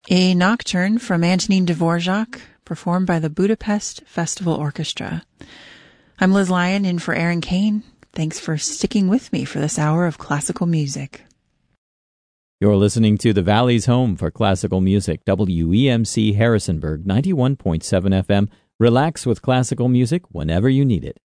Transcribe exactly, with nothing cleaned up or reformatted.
A nocturne from Antonin Dvorak, performed by the Budapest Festival Orchestra. I'm Liz Lyon, in for Aaron Kane. Thanks for sticking with me for this hour of classical music. You're listening to the Valley's home for classical music, W E M C Harrisonburg, ninety-one point seven F M. Relax with classical music whenever you need it.